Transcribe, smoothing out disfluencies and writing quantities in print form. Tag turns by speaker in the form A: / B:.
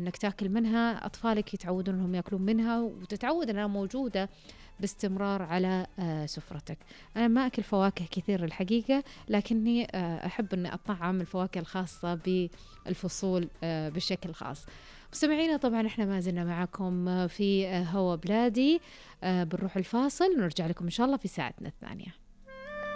A: إنك تاكل منها، أطفالك يتعودون إنهم يأكلون منها، وتتعود أنها موجودة باستمرار على سفرتك. أنا ما أكل فواكه كثير الحقيقة، لكني أحب أن أطعم الفواكه الخاصة بالفصول بشكل خاص. مستمعينا طبعا احنا ما زلنا معكم في هوا بلادي، بنروح الفاصل ونرجع لكم إن شاء الله في ساعتنا الثانية.